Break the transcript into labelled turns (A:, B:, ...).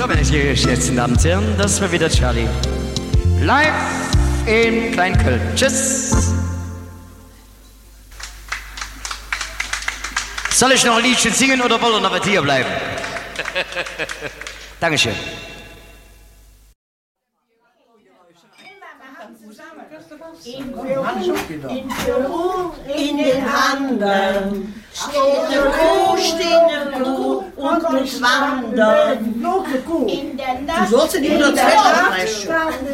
A: So, meine sehr geschätzten Damen und Herren, das war wieder Charlie. Live in Kleinköln. Tschüss. Soll ich noch ein Liedchen singen oder wollen wir noch hier bleiben? Dankeschön.
B: In Peru, in den Anden, steht der Kuh und muss wandern. In der Nacht,
C: Du sollst nicht nur Zwetschgen